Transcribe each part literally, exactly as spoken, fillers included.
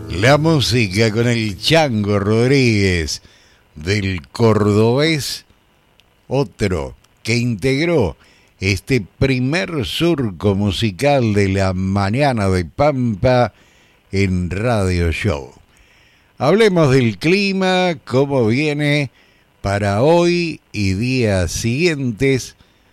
La música con el Chango Rodríguez del Cordobés, otro que integró este primer surco musical de la mañana de Pampa en Radio Show. Hablemos del clima, cómo viene para hoy y días siguientes.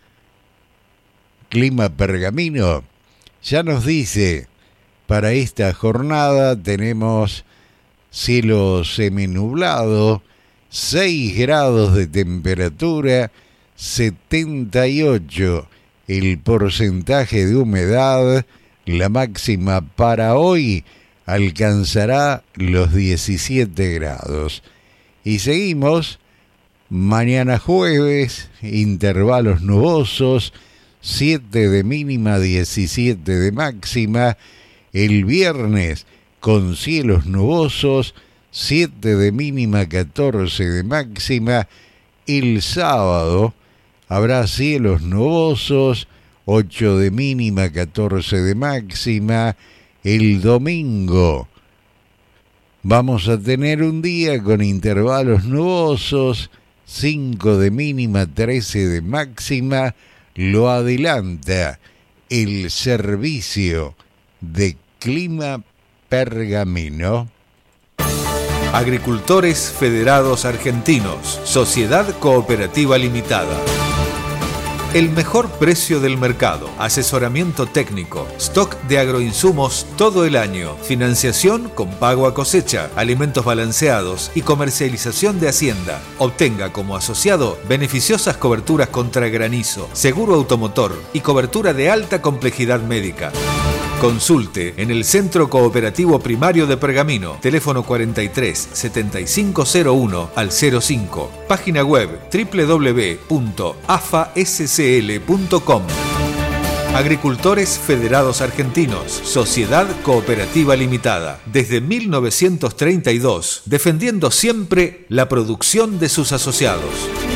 Clima Pergamino ya nos dice, para esta jornada tenemos cielo seminublado, seis grados de temperatura, setenta y ocho el porcentaje de humedad, la máxima para hoy alcanzará los diecisiete grados. Y seguimos, mañana jueves, intervalos nubosos, siete de mínima, diecisiete de máxima. El viernes con cielos nubosos, siete de mínima, catorce de máxima. El sábado habrá cielos nubosos, ocho de mínima, catorce de máxima. El domingo vamos a tener un día con intervalos nubosos, cinco de mínima, trece de máxima. Lo adelanta el servicio de Clima Pergamino. Agricultores Federados Argentinos, Sociedad Cooperativa Limitada. El mejor precio del mercado, asesoramiento técnico, stock de agroinsumos todo el año, financiación con pago a cosecha, alimentos balanceados y comercialización de hacienda. Obtenga como asociado beneficiosas coberturas contra granizo, seguro automotor y cobertura de alta complejidad médica. Consulte en el Centro Cooperativo Primario de Pergamino, teléfono cuarenta y tres, setenta y cinco cero uno al cero cinco, página web doble u doble u doble u punto a f a s c l punto com. Agricultores Federados Argentinos, Sociedad Cooperativa Limitada, desde mil novecientos treinta y dos, defendiendo siempre la producción de sus asociados.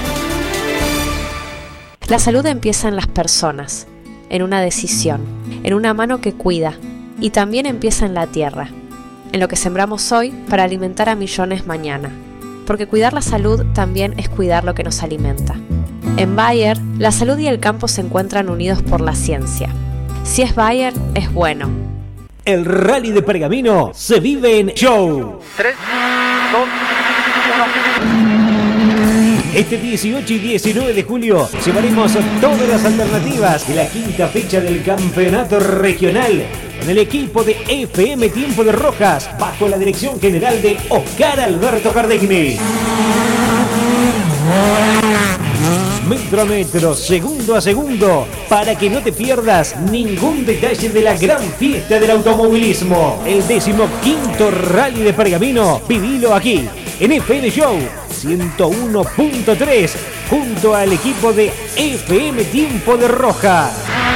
La salud empieza en las personas, en una decisión, en una mano que cuida, y también empieza en la tierra, en lo que sembramos hoy para alimentar a millones mañana, porque cuidar la salud también es cuidar lo que nos alimenta. En Bayer, la salud y el campo se encuentran unidos por la ciencia. Si es Bayer, es bueno. El Rally de Pergamino se vive en Show. tres, dos, uno. Este dieciocho y diecinueve de julio llevaremos todas las alternativas de la quinta fecha del campeonato regional con el equipo de F M Tiempo de Rojas bajo la dirección general de Oscar Alberto Cardegni. Metro a metro, segundo a segundo, para que no te pierdas ningún detalle de la gran fiesta del automovilismo. El decimoquinto Rally de Pergamino, vivilo aquí, en F M Show ciento uno punto tres, junto al equipo de F M Tiempo de Rojas.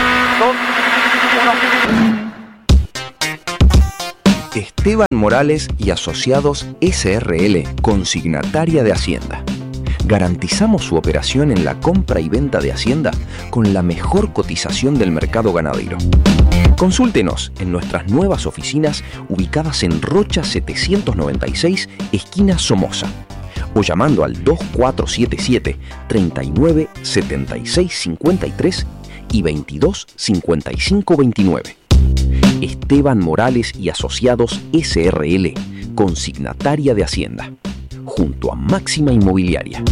Esteban Morales y Asociados S R L, consignataria de Hacienda. Garantizamos su operación en la compra y venta de Hacienda con la mejor cotización del mercado ganadero. Consúltenos en nuestras nuevas oficinas ubicadas en Rocha setecientos noventa y seis, esquina Somoza, o llamando al dos cuatro siete siete, treinta y nueve, setenta y seis cincuenta y tres y veintidós cincuenta y cinco veintinueve. Esteban Morales y Asociados S R L, consignataria de Hacienda, junto a Máxima Inmobiliaria.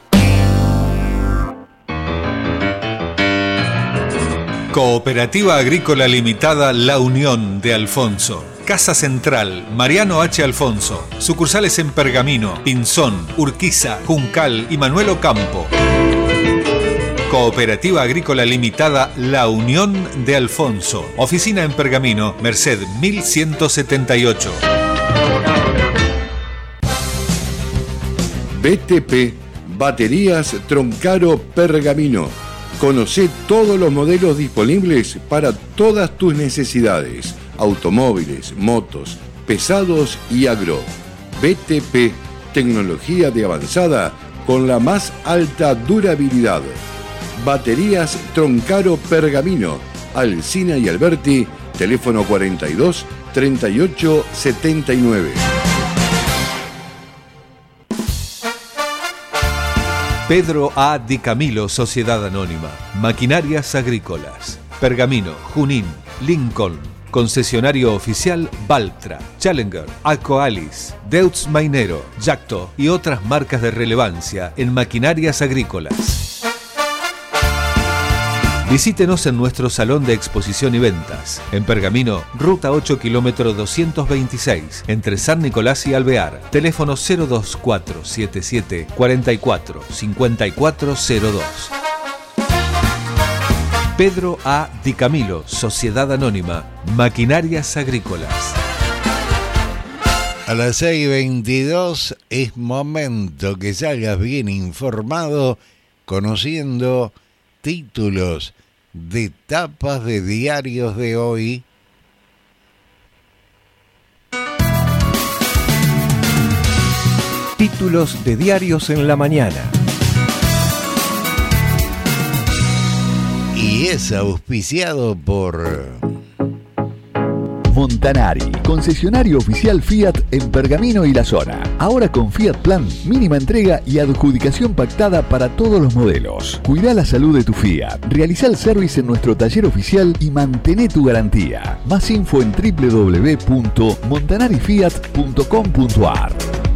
Cooperativa Agrícola Limitada La Unión de Alfonso. Casa Central, Mariano H. Alfonso. Sucursales en Pergamino, Pinzón, Urquiza, Juncal y Manuel Ocampo. Cooperativa Agrícola Limitada La Unión de Alfonso. Oficina en Pergamino, Merced mil ciento setenta y ocho. B T P, Baterías Troncaro Pergamino. Conocé todos los modelos disponibles para todas tus necesidades. Automóviles, motos, pesados y agro. B T P, tecnología de avanzada con la más alta durabilidad. Baterías Troncaro Pergamino, Alsina y Alberti, teléfono cuarenta y dos, treinta y ocho setenta y nueve. Pedro A. Di Camilo, Sociedad Anónima. Maquinarias Agrícolas. Pergamino, Junín, Lincoln. Concesionario oficial Valtra, Challenger, Alcoalis, Deutz Mainero, Yacto y otras marcas de relevancia en maquinarias agrícolas. Visítenos en nuestro salón de exposición y ventas. En Pergamino, Ruta ocho, kilómetro doscientos veintiséis, entre San Nicolás y Alvear. Teléfono cero dos cuatro siete siete cuarenta y cuatro cincuenta y cuatro cero dos. Pedro A. Di Camilo, Sociedad Anónima, Maquinarias Agrícolas. A las seis y veintidós es momento que salgas bien informado, conociendo títulos de tapas de diarios de hoy. Títulos de diarios en la mañana. Y es auspiciado por Montanari, concesionario oficial Fiat en Pergamino y la zona. Ahora con Fiat Plan, mínima entrega y adjudicación pactada para todos los modelos. Cuida la salud de tu Fiat. Realiza el service en nuestro taller oficial y mantén tu garantía. Más info en doble u doble u doble u punto montanari fiat punto com punto a r.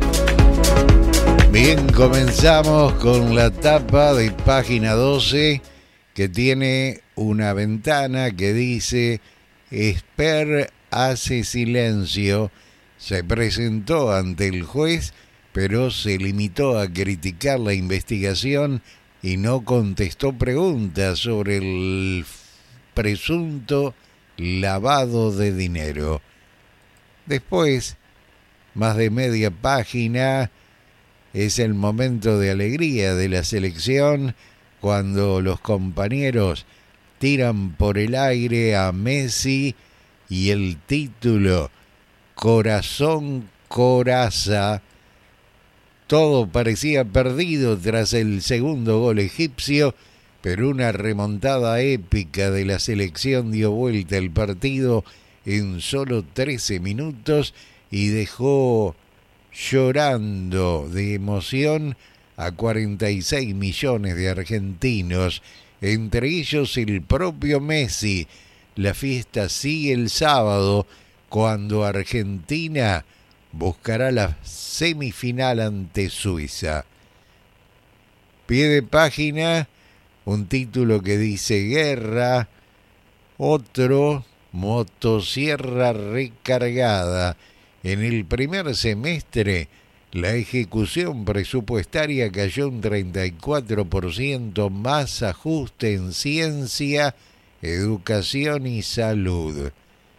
Bien, comenzamos con la tapa de página doce, que tiene una ventana que dice: Esper hace silencio, se presentó ante el juez, pero se limitó a criticar la investigación y no contestó preguntas sobre el presunto lavado de dinero. Después, más de media página, es el momento de alegría de la selección cuando los compañeros tiran por el aire a Messi y el título Corazón Coraza. Todo parecía perdido tras el segundo gol egipcio, pero una remontada épica de la selección dio vuelta al partido en solo trece minutos y dejó llorando de emoción a cuarenta y seis millones de argentinos, entre ellos el propio Messi. La fiesta sigue el sábado, cuando Argentina buscará la semifinal ante Suiza. Pie de página, un título que dice guerra, otro motosierra recargada. En el primer semestre, la ejecución presupuestaria cayó un treinta y cuatro por ciento, más ajuste en ciencia, educación y salud.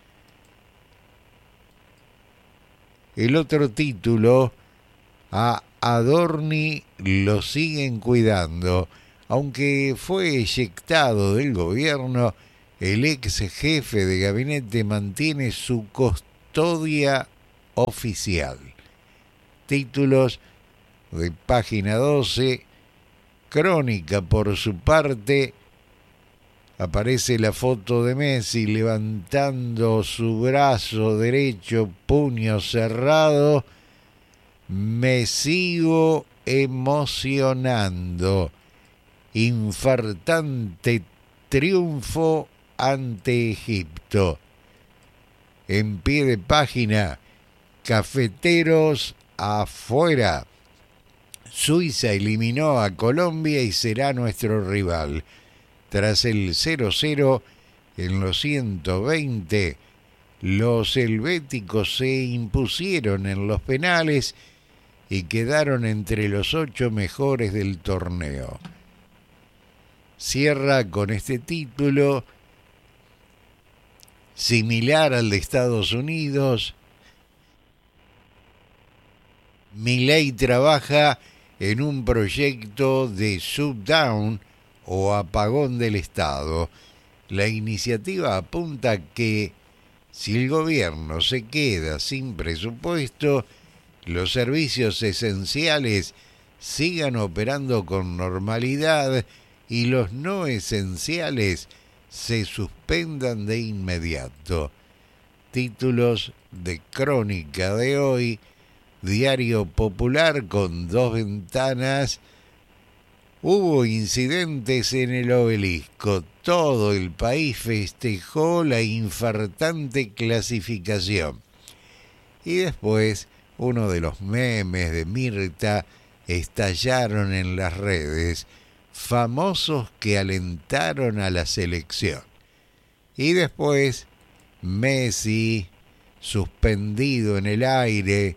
El otro título: a Adorni lo siguen cuidando. Aunque fue eyectado del gobierno, el ex jefe de gabinete mantiene su custodia oficial. Títulos de página doce. Crónica, por su parte, aparece la foto de Messi levantando su brazo derecho, puño cerrado. Me sigo emocionando. Infartante triunfo ante Egipto. En pie de página, cafeteros afuera. Suiza eliminó a Colombia y será nuestro rival. Tras el cero cero en los ciento veinte, los helvéticos se impusieron en los penales y quedaron entre los ocho mejores del torneo. Cierra con este título, similar al de Estados Unidos: Milei trabaja en un proyecto de shutdown o apagón del Estado. La iniciativa apunta que si el gobierno se queda sin presupuesto, los servicios esenciales sigan operando con normalidad y los no esenciales se suspendan de inmediato. Títulos de Crónica de hoy, Diario Popular con dos ventanas. Hubo incidentes en el Obelisco. Todo el país festejó la infartante clasificación. Y después, uno de los memes de Mirta estallaron en las redes, famosos que alentaron a la selección. Y después, Messi, suspendido en el aire,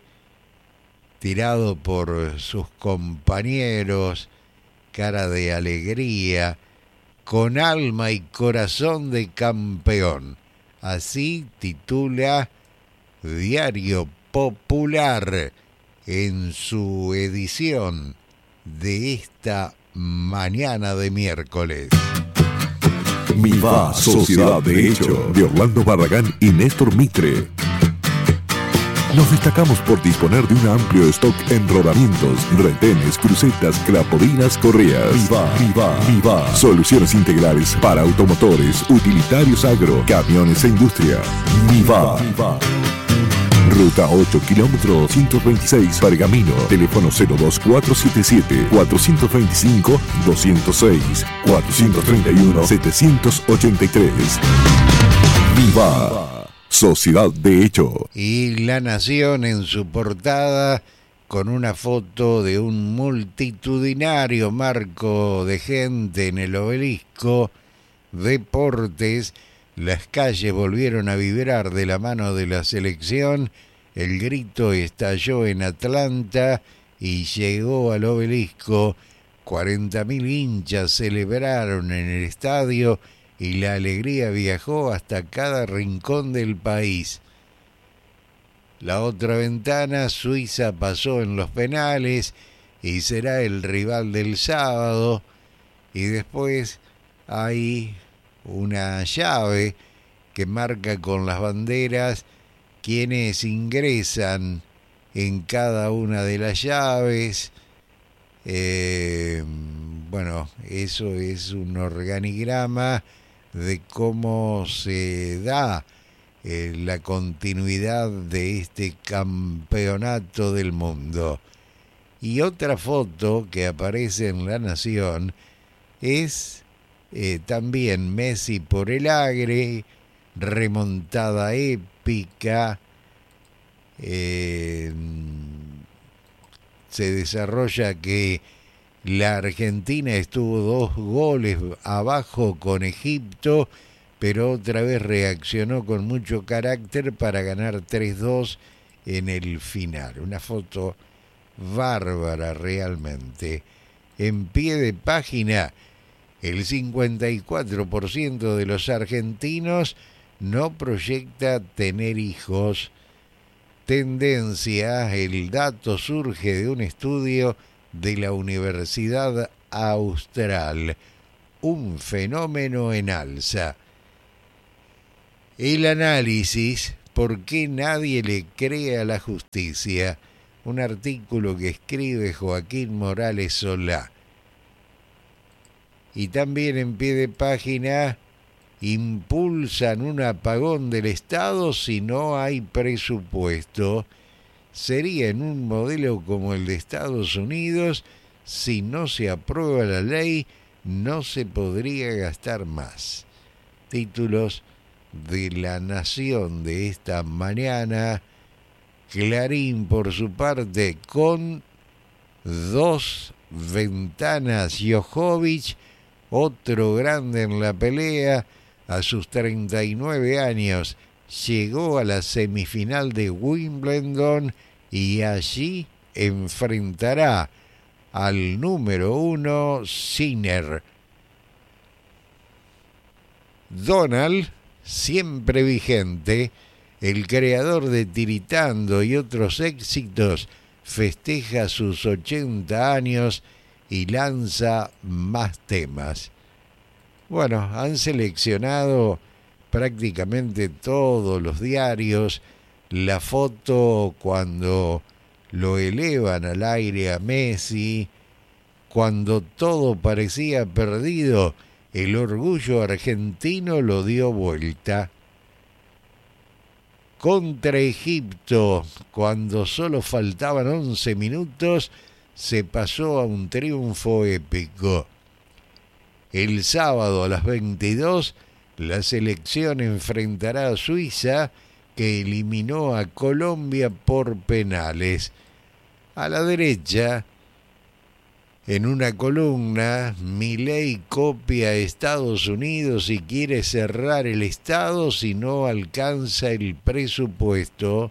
tirado por sus compañeros, cara de alegría, con alma y corazón de campeón. Así titula Diario Popular en su edición de esta mañana de miércoles. Miva, Sociedad de Hecho, de Orlando Barragán y Néstor Mitre. Nos destacamos por disponer de un amplio stock en rodamientos, retenes, crucetas, clapodinas, correas. Miva, Miva, Miva. Soluciones integrales para automotores, utilitarios agro, camiones e industria. Miva. Miva. Ruta ocho, kilómetro doscientos veintiséis, Pergamino. Teléfono cero dos cuatro siete siete, cuatro dos cinco, dos cero seis, cuatro tres uno, siete ocho tres. Viva Sociedad de Hecho. Y La Nación en su portada con una foto de un multitudinario marco de gente en el Obelisco. Deportes. Las calles volvieron a vibrar de la mano de la selección, el grito estalló en Atlanta y llegó al Obelisco. cuarenta mil hinchas celebraron en el estadio y la alegría viajó hasta cada rincón del país. La otra ventana, Suiza pasó en los penales y será el rival del sábado. Y después hay una llave que marca con las banderas quienes ingresan en cada una de las llaves. Eh, bueno, eso es un organigrama de cómo se da eh, la continuidad de este campeonato del mundo. Y otra foto que aparece en La Nación es Eh, también Messi por el Agre, remontada épica. Eh, se desarrolla que la Argentina estuvo dos goles abajo con Egipto, pero otra vez reaccionó con mucho carácter para ganar tres dos en el final. Una foto bárbara realmente. En pie de página, el cincuenta y cuatro por ciento de los argentinos no proyecta tener hijos. Tendencia, el dato surge de un estudio de la Universidad Austral. Un fenómeno en alza. El análisis, ¿por qué nadie le cree a la justicia? Un artículo que escribe Joaquín Morales Solá. Y también en pie de página, impulsan un apagón del Estado si no hay presupuesto. Sería en un modelo como el de Estados Unidos, si no se aprueba la ley, no se podría gastar más. Títulos de La Nación de esta mañana. Clarín, por su parte, con dos ventanas, Djokovic, otro grande en la pelea, a sus treinta y nueve años, llegó a la semifinal de Wimbledon y allí enfrentará al número uno, Sinner. Donald, siempre vigente, el creador de Tiritando y otros éxitos, festeja sus ochenta años y lanza más temas. Bueno, han seleccionado prácticamente todos los diarios la foto cuando lo elevan al aire a Messi, cuando todo parecía perdido, el orgullo argentino lo dio vuelta. contra Egipto, cuando solo faltaban once minutos, se pasó a un triunfo épico. El sábado a las veintidós, la selección enfrentará a Suiza, que eliminó a Colombia por penales. A la derecha, en una columna, Milei copia a Estados Unidos y quiere cerrar el Estado si no alcanza el presupuesto.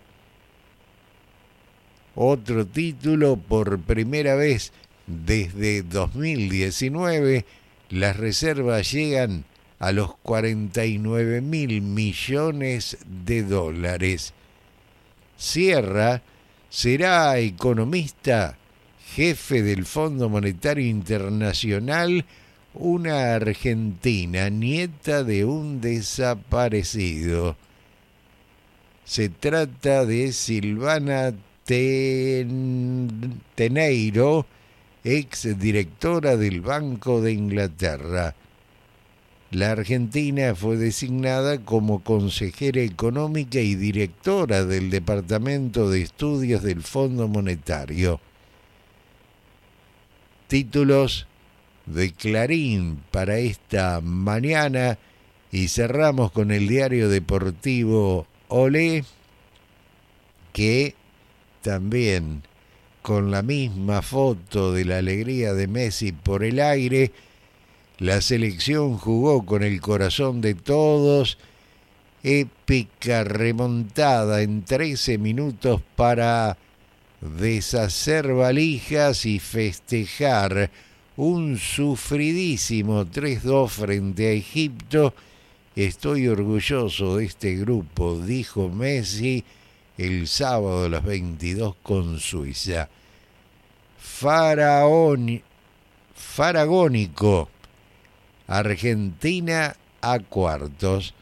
Otro título: por primera vez desde dos mil diecinueve, las reservas llegan a los cuarenta y nueve mil millones de dólares. Sierra será economista jefe del Fondo Monetario Internacional, una argentina, nieta de un desaparecido. Se trata de Silvana Ten... Teneiro, ex directora del Banco de Inglaterra. La Argentina fue designada como consejera económica y directora del Departamento de Estudios del Fondo Monetario. Títulos de Clarín para esta mañana, y cerramos con el diario deportivo Olé, que también, con la misma foto de la alegría de Messi por el aire, la selección jugó con el corazón de todos. Épica remontada en trece minutos para deshacer valijas y festejar un sufridísimo tres dos frente a Egipto. Estoy orgulloso de este grupo, dijo Messi el sábado a las veintidós con Suiza. Faraón, faragónico, Argentina a cuartos.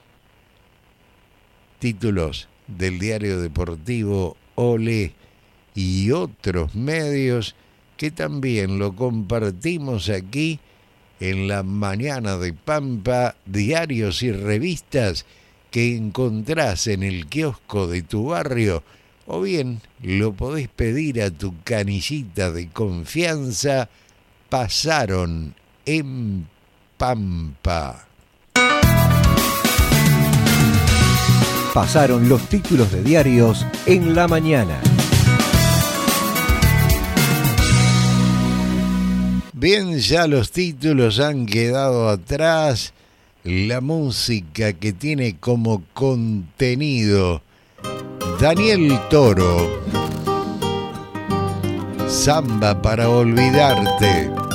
Títulos del diario deportivo Olé y otros medios que también lo compartimos aquí en la mañana de Pampa, diarios y revistas que encontrás en el kiosco de tu barrio, o bien lo podés pedir a tu canillita de confianza. Pasaron en Pampa. Pasaron los títulos de diarios en la mañana. Bien, ya los títulos han quedado atrás. La música que tiene como contenido Daniel Toro, Samba para olvidarte.